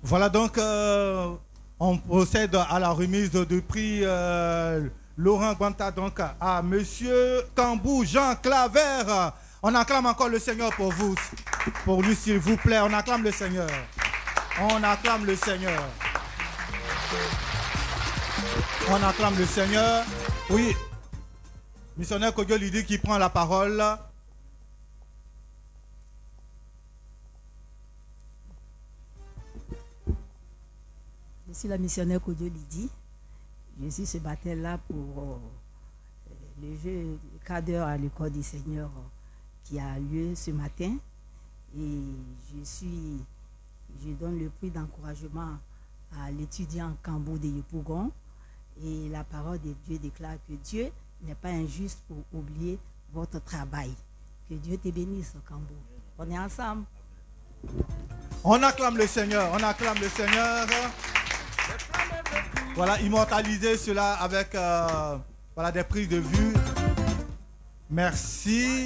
Voilà donc, on procède à la remise du prix Laurent Guanta donc à Monsieur Cambou Jean Claver. On acclame encore le Seigneur pour vous, pour lui s'il vous plaît. On acclame le Seigneur. On acclame le Seigneur. On acclame le Seigneur. Oui, missionnaire Kodjo Lidi qui prend la parole. Je suis la missionnaire Kodjo Lidi. Je suis ce matin-là pour le jeu de quart d'heure à l'école du Seigneur qui a lieu ce matin. Et je donne le prix d'encouragement à l'étudiant Cambou de Yopougon. Et la parole de Dieu déclare que Dieu n'est pas injuste pour oublier votre travail. Que Dieu te bénisse, Cambou. On est ensemble. On acclame le Seigneur. On acclame le Seigneur. Voilà, immortaliser cela avec voilà, des prises de vue. Merci.